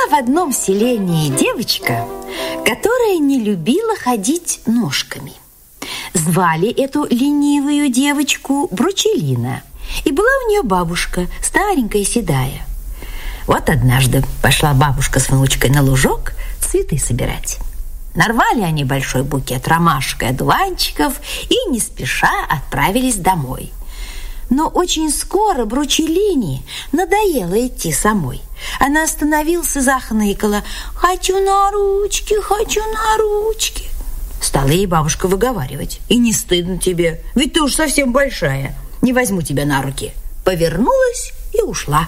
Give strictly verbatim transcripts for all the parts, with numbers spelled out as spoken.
в одном селении девочка, которая не любила ходить ножками. Звали эту ленивую девочку Бручелина, и была у нее бабушка, старенькая, седая. Вот однажды пошла бабушка с внучкой на лужок цветы собирать. Нарвали они большой букет ромашек и одуванчиков и не спеша отправились домой. Но очень скоро Бручелине надоело идти самой. Она остановилась и захныкала: «Хочу на ручки, хочу на ручки». Стала ей бабушка выговаривать: «И не стыдно тебе, ведь ты уж совсем большая, не возьму тебя на руки». Повернулась и ушла.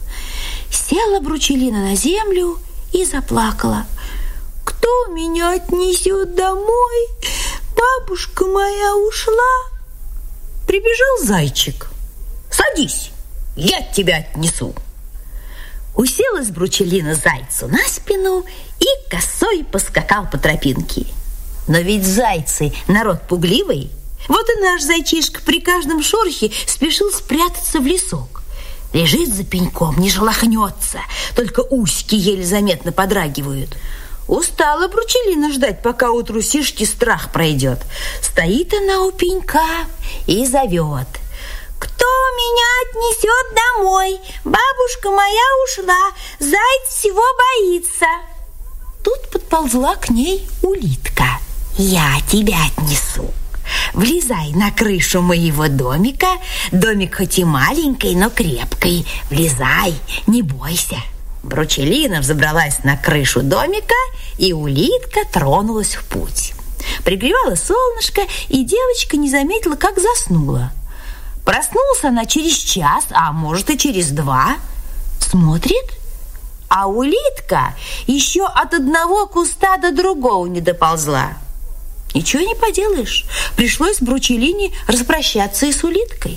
Села Бручелина на землю и заплакала. «Кто меня отнесет домой? Бабушка моя ушла». Прибежал зайчик: «Садись, я тебя отнесу». Уселась Бручелина зайцу на спину и косой поскакал по тропинке. Но ведь зайцы народ пугливый. Вот и наш зайчишка при каждом шорохе спешил спрятаться в лесок. Лежит за пеньком, не шелохнется, только усики еле заметно подрагивают. Устала Бручелина ждать, пока у трусишки страх пройдет. Стоит она у пенька и зовет: «Кто меня отнесет домой? Бабушка моя ушла, заяц всего боится». Тут подползла к ней улитка: «Я тебя отнесу. Влезай на крышу моего домика. Домик хоть и маленький, но крепкий. Влезай, не бойся». Бручелина взобралась на крышу домика, и улитка тронулась в путь. Пригревало солнышко, и девочка не заметила, как заснула. Проснулась она через час, а может и через два. Смотрит, а улитка еще от одного куста до другого не доползла. Ничего не поделаешь, пришлось Бручелине распрощаться и с улиткой.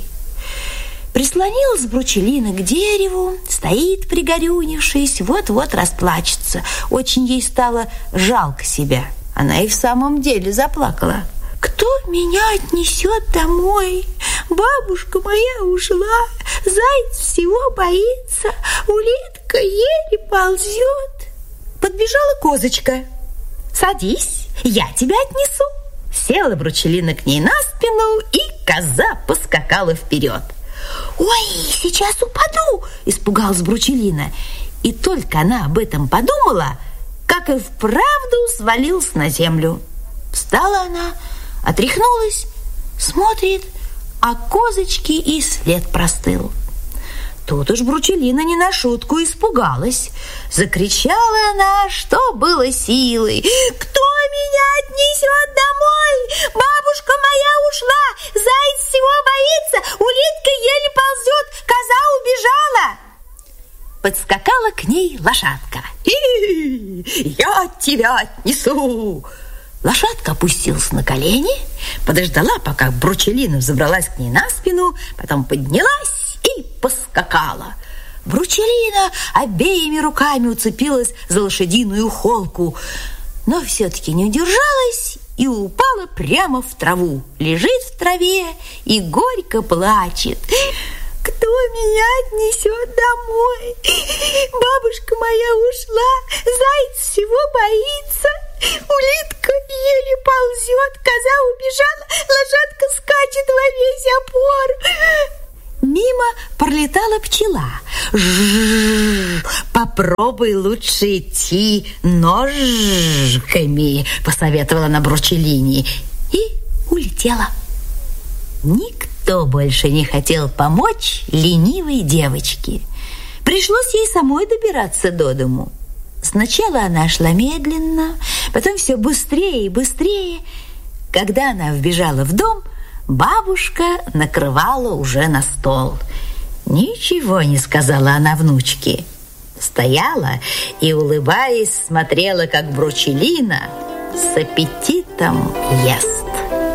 Прислонилась Бручелина к дереву, стоит пригорюнившись, вот-вот расплачется. Очень ей стало жалко себя. Она и в самом деле заплакала. «Кто меня отнесет домой? Бабушка моя ушла, заяц всего боится, улитка еле ползет». Подбежала козочка: «Садись, я тебя отнесу». Села Бручелина к ней на спину, и коза поскакала вперед. «Ой, сейчас упаду!» – испугалась Бручелина. И только она об этом подумала, как и вправду свалилась на землю. Встала она, отряхнулась, смотрит, а козочки и след простыл. Тут уж Бручелина не на шутку испугалась. Закричала она, что было силой: «Кто меня отнесет домой? Бабушка моя ушла, заяц всего боится, улитка еле ползет, коза убежала». Подскакала к ней лошадка: «Я тебя отнесу». Лошадка опустилась на колени, подождала, пока Бручелина взобралась к ней на спину, потом поднялась и поскакала. Бручелина обеими руками уцепилась за лошадиную холку, но все-таки не удержалась и упала прямо в траву. Лежит в траве и горько плачет: «Кто меня отнесет домой? Бабушка моя ушла, заяц всего боится, улитка еле ползет, коза убежала, лошадка скачет во весь опор». Мимо пролетала пчела. «Жжж, попробуй лучше идти ножками», посоветовала она Бручелине, и улетела. Никто больше не хотел помочь ленивой девочке. Пришлось ей самой добираться до дому. Сначала она шла медленно, потом все быстрее и быстрее. Когда она вбежала в дом, бабушка накрывала уже на стол. Ничего не сказала она внучке. Стояла и, улыбаясь, смотрела, как Бручелина с аппетитом ест.